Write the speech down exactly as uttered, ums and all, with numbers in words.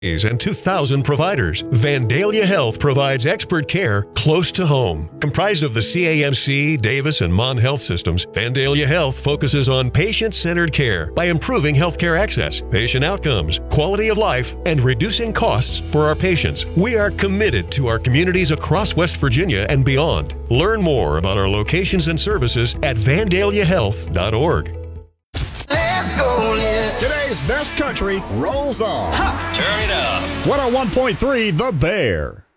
and two thousand providers. Vandalia Health provides expert care close to home. Comprised of the C A M C, Davis, and Mon Health systems, Vandalia Health focuses on patient-centered care by improving healthcare access, patient outcomes, quality of life, and reducing costs for our patients. We are committed to our communities across West Virginia and beyond. Learn more about our locations and services at vandalia health dot org. Let's go, yeah. Today's best country rolls on. Ha! Turn it up. one oh one point three The Bear.